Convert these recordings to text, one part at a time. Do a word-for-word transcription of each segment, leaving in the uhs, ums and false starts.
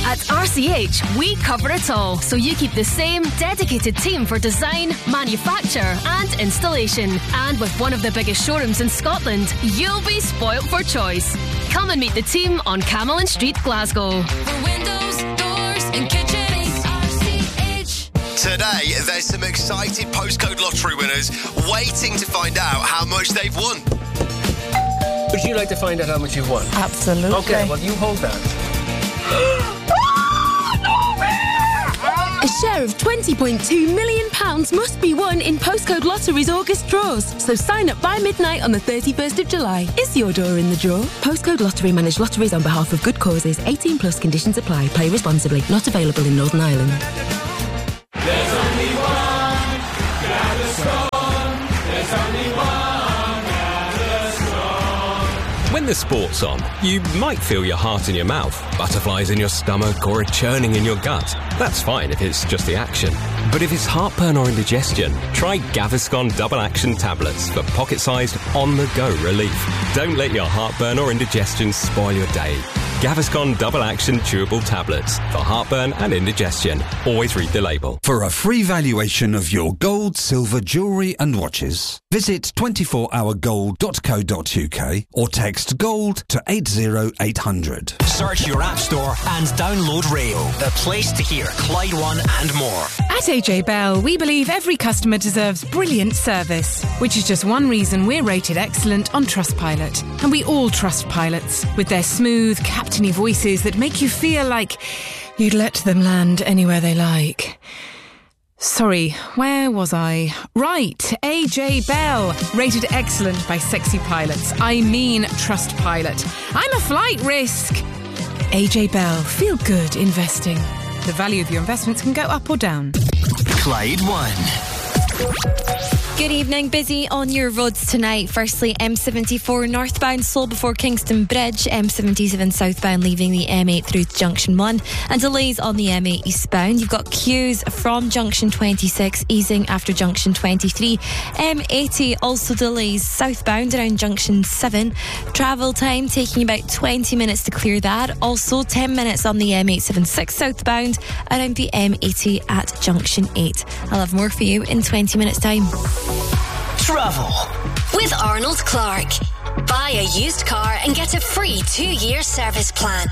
At R C H, we cover it all, so you keep the same dedicated team for design, manufacture and installation. And with one of the biggest showrooms in Scotland, you'll be spoilt for choice. Come and meet the team on Camelin Street, Glasgow. For windows, doors and kitchens, R C H. Today, there's some excited postcode lottery winners waiting to find out how much they've won. Would you like to find out how much you've won? Absolutely. Okay, well, you hold that. A share of twenty point two million pounds must be won in Postcode Lottery's August draws. So sign up by midnight on the thirty-first of July. Is your door in the draw? Postcode Lottery manage lotteries on behalf of good causes. eighteen plus conditions apply. Play responsibly. Not available in Northern Ireland. There's only one Gaviscon. There's only one Gaviscon. When the sport's on, you might feel your heart in your mouth, butterflies in your stomach, or a churning in your gut. That's fine if it's just the action. But if it's heartburn or indigestion, try Gaviscon Double Action Tablets for pocket-sized, on-the-go relief. Don't let your heartburn or indigestion spoil your day. Gaviscon Double Action Chewable Tablets for heartburn and indigestion. Always read the label. For a free valuation of your gold, silver, jewellery and watches, visit twenty-four hour gold dot co dot uk or text GOLD to eight zero eight hundred. Search your app store and download Rail, the place to hear Clyde One and more. At A J Bell, we believe every customer deserves brilliant service, which is just one reason we're rated excellent on Trustpilot. And we all trust pilots, with their smooth, captainy voices that make you feel like you'd let them land anywhere they like. Sorry, where was I? Right, A J Bell, rated excellent by sexy pilots. I mean Trustpilot. I'm a flight risk. A J Bell, feel good investing. The value of your investments can go up or down. Clyde One. Good evening. Busy on your roads tonight. Firstly, M seventy-four northbound slow before Kingston Bridge, M seventy-seven southbound leaving the M eight through to Junction one, and delays on the M eight eastbound. You've got queues from Junction twenty-six easing after Junction twenty-three. M eighty also delays southbound around Junction seven. Travel time taking about twenty minutes to clear that. Also ten minutes on the M eight seventy-six southbound around the M eighty at Junction eight. I'll have more for you in twenty minutes time. Travel with Arnold Clark. Buy a used car and get a free two-year service plan.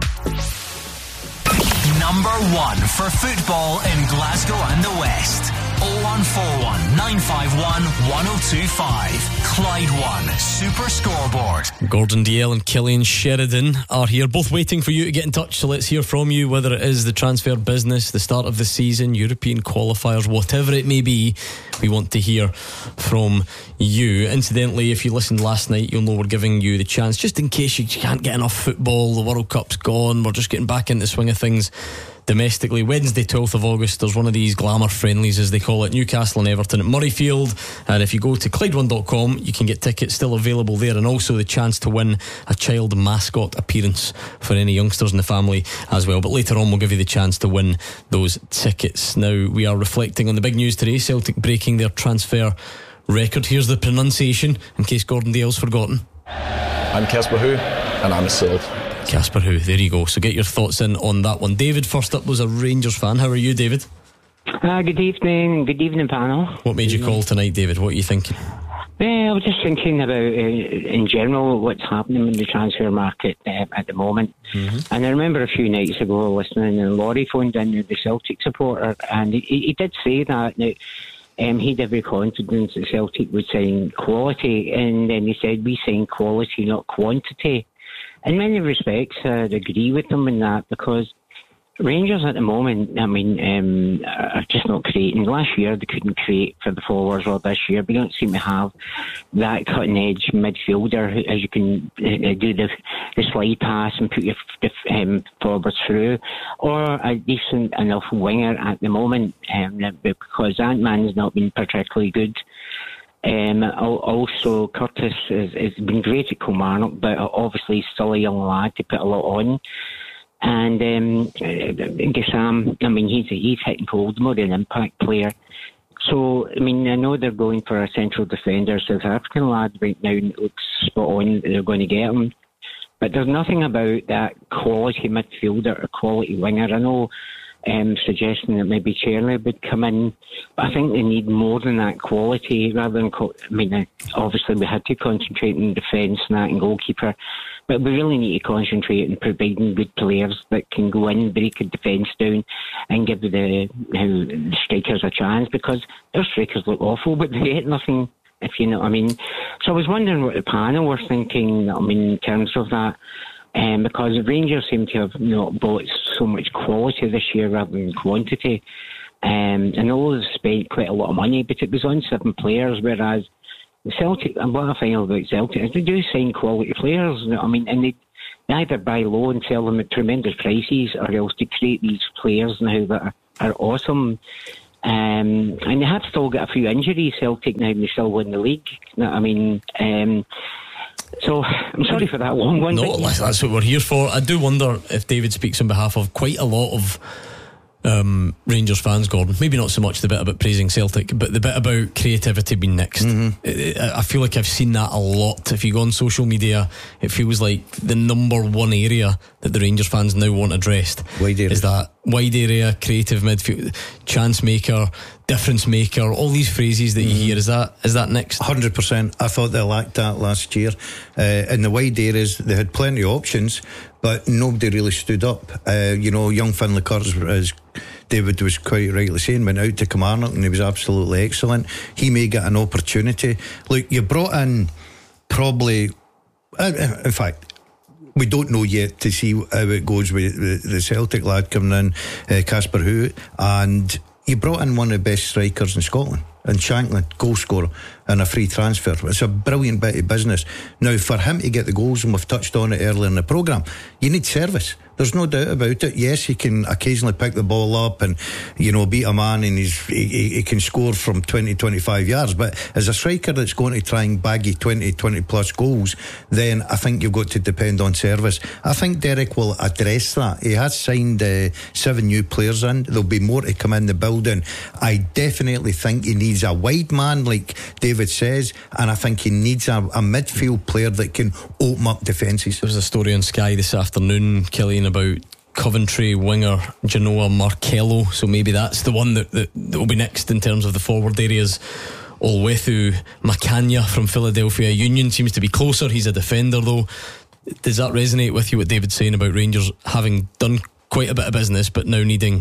Number one for football in Glasgow and the West. oh one four one, nine five one, one oh two five. Clyde One Super Scoreboard. Gordon Dalziel and Killian Sheridan are here, both waiting for you to get in touch. So let's hear from you, whether it is the transfer business, the start of the season, European qualifiers, whatever it may be. We want to hear from you. Incidentally, if you listened last night, you'll know we're giving you the chance, just in case you can't get enough football, the World Cup's gone, we're just getting back into the swing of things domestically. Wednesday twelfth of August, there's one of these glamour friendlies as they call it, Newcastle and Everton at Murrayfield, and if you go to Clyde one dot com you can get tickets still available there, and also the chance to win a child mascot appearance for any youngsters in the family as well. But later on we'll give you the chance to win those tickets. Now we are reflecting on the big news today, Celtic breaking their transfer record. Here's the pronunciation in case Gordon Dale's forgotten. I'm Casper Hu and I'm a Celt. Casper Hu, there you go. So get your thoughts in on that one. David, first up, was a Rangers fan. How are you, David? Uh, good evening. Good evening, panel. What made you call tonight, David? What are you thinking? Well, I was just thinking about, uh, in general, what's happening in the transfer market uh, at the moment. Mm-hmm. And I remember a few nights ago listening, and Laurie phoned in, the Celtic supporter, and he, he did say that. Now, Um, he had every confidence that Celtic would sign quality, and then he said, we sign quality, not quantity. In many respects, I'd agree with him in that, because Rangers at the moment, I mean, um, are just not creating. Last year they couldn't create for the forwards, or this year we don't seem to have that cutting-edge midfielder who, as you can uh, do the, the slide pass and put your um, forwards through, or a decent enough winger at the moment, um, because Ant-Man's not been particularly good. Um, also, Curtis has, has been great at Kilmarnock, but obviously still a young lad to put a lot on. And um, Gassam, I mean, he's he's hitting gold, more an impact player. So, I mean, I know they're going for a central defender, South African lad right now, and it looks spot on that they're going to get him. but there's nothing about that quality midfielder or quality winger. I know um, suggesting that maybe Charlie would come in, but I think they need more than that quality rather than, co- I mean, obviously we had to concentrate on defence and that and goalkeeper, but we really need to concentrate on providing good players that can go in, break a defence down and give the, the strikers a chance, because their strikers look awful, but they get nothing, if you know what I mean. So I was wondering what the panel were thinking, I mean, in terms of that, um, because the Rangers seem to have not bought so much quality this year rather than quantity. Um, I know they've spent quite a lot of money, but it was on seven players, whereas Celtic, and what I find about Celtic is they do sign quality players. You know, I mean, and they, they either buy low and sell them at tremendous prices, or else to create these players now that are, are awesome. Um, and they have still got a few injuries, Celtic, now, and they still win the league. You know, I mean, um, so I'm sorry for that long one. No, that's what we're here for. I do wonder if David speaks on behalf of quite a lot of Um, Rangers fans, Gordon. Maybe not so much the bit about praising Celtic, but the bit about creativity being next. Mm-hmm. I, I feel like I've seen that a lot. If you go on social media, it feels like the number one area that the Rangers fans now want addressed wide area. Is that wide area, creative midfield, chance maker, difference maker, all these phrases that mm-hmm. you hear. Is that is that next? one hundred percent. I thought they lacked that last year. Uh, in the wide areas, they had plenty of options, but nobody really stood up. Uh, you know, young Finlay Curtis, as David was quite rightly saying, went out to Kilmarnock and he was absolutely excellent. He may get an opportunity. Look, you brought in probably, uh, in fact, we don't know yet to see how it goes with the, the Celtic lad coming in, uh, Casper Hu, and you brought in one of the best strikers in Scotland, and Shankland, goal scorer, and a free transfer. It's a brilliant bit of business. Now, for him to get the goals, and we've touched on it earlier in the programme, you need service. There's no doubt about it. Yes, he can occasionally pick the ball up and, you know, beat a man, and he's, he, he can score from twenty, twenty-five yards. But as a striker that's going to try and bag you twenty, twenty plus goals, then I think you've got to depend on service. I think Derek will address that. He has signed uh, seven new players in. There'll be more to come in the building. I definitely think he needs a wide man, like David says, and I think he needs a, a midfield player that can open up defences. There was a story on Sky this afternoon, Killian, about Coventry winger Genoa Markello, so maybe that's the one that, that, that will be next in terms of the forward areas. Olwethu Makanya from Philadelphia Union seems to be closer. He's a defender though. Does that resonate with you, what David's saying about Rangers having done quite a bit of business but now needing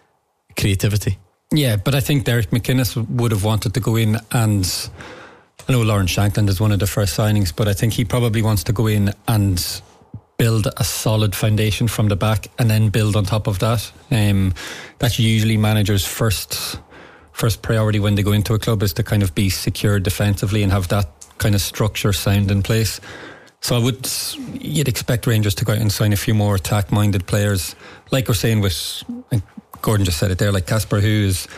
creativity? Yeah, but I think Derek McInnes would have wanted to go in, and I know Lawrence Shankland is one of the first signings, but I think he probably wants to go in and build a solid foundation from the back and then build on top of that. Um, that's usually managers' first first priority when they go into a club, is to kind of be secure defensively and have that kind of structure sound in place. So I would, you'd expect Rangers to go out and sign a few more attack-minded players, like we're saying with, Gordon just said it there, like Casper, who is,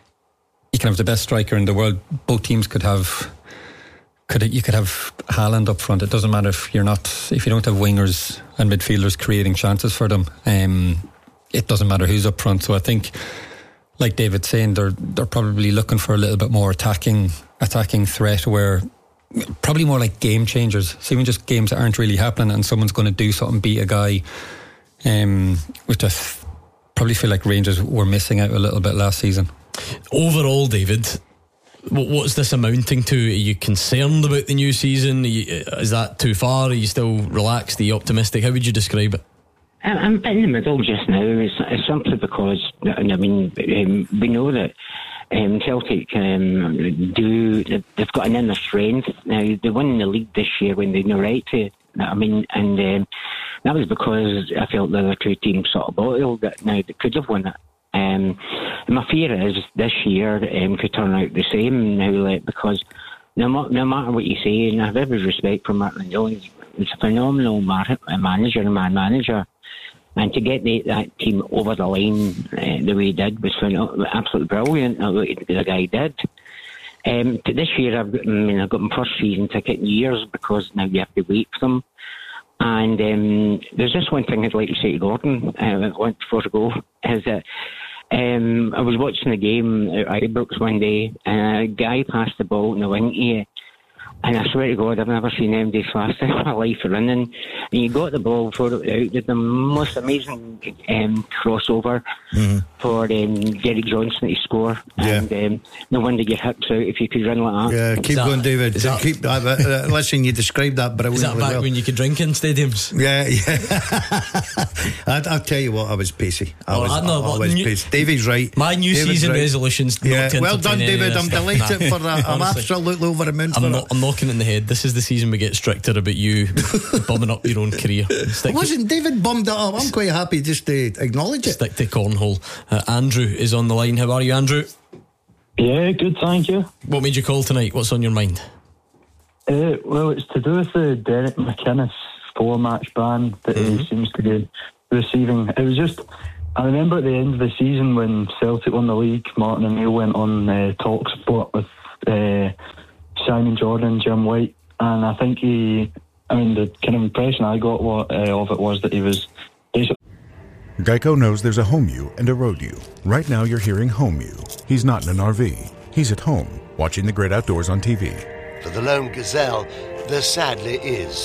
you can have the best striker in the world. Both teams could have Could it, you could have Haaland up front. It doesn't matter if you're not, if you don't have wingers and midfielders creating chances for them. Um, it doesn't matter who's up front. So I think, like David's saying, they're they're probably looking for a little bit more attacking attacking threat, where probably more like game changers. So even just games that aren't really happening, and someone's going to do something, beat a guy, um, which I th- probably feel like Rangers were missing out a little bit last season. Overall, David, what's this amounting to? Are you concerned about the new season? You, is that too far? Are you still relaxed? Are you optimistic? How would you describe it? I'm a bit in the middle just now. It's, it's simply because, I mean, um, we know that um, Celtic um, do, they've got an inner strength. Now, they won the league this year when they had no right to. I mean, and um, that was because I felt the other two teams sort of bottled it. Now, they could have won it. Um, and my fear is this year um, could turn out the same now, like, because no, no matter what you say, and I have every respect for Martin Jones, he's a phenomenal mar- manager and man manager, and to get the, that team over the line uh, the way he did was phen- absolutely brilliant. What the guy did. Um, this year, I've got, I mean, I've got my first season ticket in years, because now you have to wait for them. And um, there's just one thing I'd like to say to Gordon, uh, once before I go, is that um, I was watching the game at Ibrox one day, and a guy passed the ball in the wing here, And I swear to God, I've never seen anybody faster in my life running. And you got the ball before it was out. Did the most amazing um, crossover mm-hmm. for um, Derek Johnson to score. Yeah. And um, no wonder your hips out if you could run like that. Yeah, keep that, going, David. that, Keep uh, uh, listen, you described that brilliantly. Is that back well. when you could drink in stadiums? Yeah, yeah. I'd, I'll tell you what, I was pacey. I oh, was, I know, I, I was new, pacey. David's right. My new David's season right. resolutions. Yeah, not to well done, David. I'm delighted nah. for that. I'm Honestly, absolutely over the moon for I'm, that. not, I'm knocking it in the head. This is the season we get stricter about you bumming up your own career. Stick Wasn't David bummed it up? I'm quite happy just to acknowledge it. Stick to cornhole. Uh, Andrew is on the line. How are you, Andrew? Yeah, good, thank you. What made you call tonight? What's on your mind? Uh, well, it's to do with the Derek McInnes four-match ban that mm-hmm. he seems to be receiving. It was just, I remember at the end of the season when Celtic won the league, Martin O'Neill went on uh, Talk Sport with uh, Simon Jordan, Jim White, and I think he, I mean, the kind of impression I got what, uh, of it was that he was basically... Geico knows there's a home you and a road you. Right now you're hearing home you. He's not in an R V. He's at home, watching the great outdoors on T V. For the lone gazelle, there sadly is